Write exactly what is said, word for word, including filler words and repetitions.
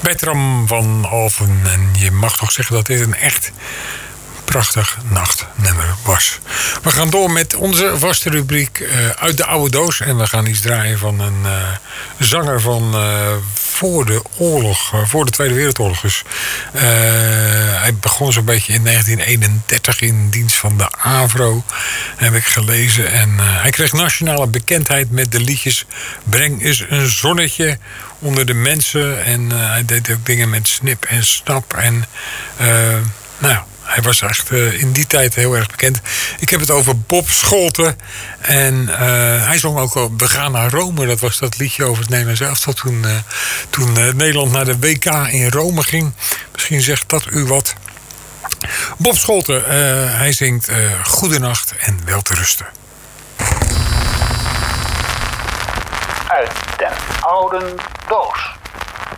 Bertram van Alphen. En je mag toch zeggen dat dit een echt prachtig nachtnummer was. We gaan door met onze vaste rubriek uh, uit de oude doos. En we gaan iets draaien van een uh, zanger van uh, voor de oorlog, uh, voor de Tweede Wereldoorlog. Dus, uh, hij begon zo'n beetje in negentien eenendertig in dienst van de AVRO. Heb ik gelezen. En uh, hij kreeg nationale bekendheid met de liedjes Breng eens een zonnetje onder de mensen. En uh, hij deed ook dingen met Snip en Snap. En uh, nou ja. Hij was echt uh, in die tijd heel erg bekend. Ik heb het over Bob Scholten. En uh, hij zong ook al We gaan naar Rome. Dat was dat liedje over het Nederlands elftal. Toen, uh, toen uh, Nederland naar de W K in Rome ging. Misschien zegt dat u wat. Bob Scholten, uh, hij zingt uh, Goedenacht en welterusten. Uit den oude doos.